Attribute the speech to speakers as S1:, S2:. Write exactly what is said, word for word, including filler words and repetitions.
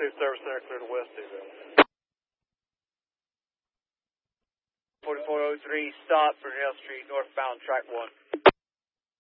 S1: State Service Center, clear to West State.
S2: forty-four oh three, stop for Dale Street, northbound, track one.